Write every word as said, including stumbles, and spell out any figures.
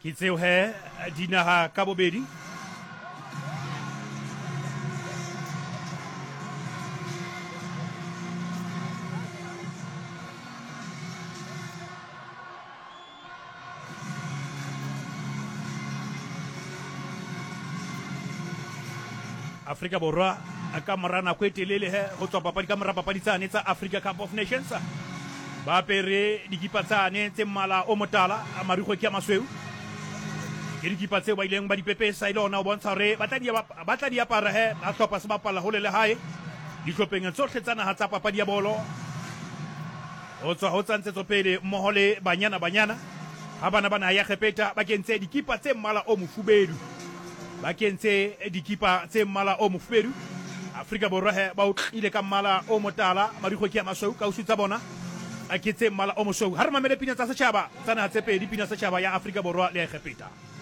ke tseo he dinaha ka bobedi Afrika Borwa ka mora nako e telele he go tswa papadi ka mora papadi tsane tsa Africa Cup of Nations ba pere dikipa tsane tse mmala o motala a marigo ke a masweu ke dikipa tse ba ileng ba dipepesa ile ona o bontsha re ba tla di ba tla di apara he ba tlhopa se bapala ho le le hae di tlhopeng tsohle tsana ha tsa papadi ya bolo o tswa ho tsantse tsopele mmoho le banyana banyana ha bana bana ya khepeta ba kentse dikipa tse mmala o mofubedu ba kentse dikipa tse mmala o mofubedu Afrika Borwa he ba utlile ka mmala o motala marigo ke a masweu ka usitsa bona a ketse mmala o mosweu ha re mamele pina tsa setjhaba tsana tse pedi pina setjhaba ya Afrika Borwa le khepeta